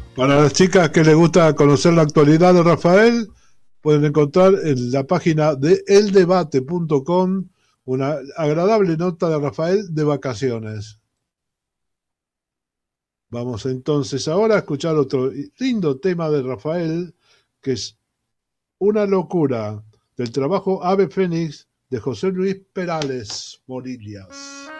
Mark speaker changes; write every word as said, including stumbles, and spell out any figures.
Speaker 1: Para las chicas que les gusta conocer la actualidad de Rafael, pueden encontrar en la página de el debate punto com una agradable nota de Rafael de vacaciones. Vamos entonces ahora a escuchar otro lindo tema de Rafael, que es Una locura, del trabajo Ave Fénix de José Luis Perales Morillas.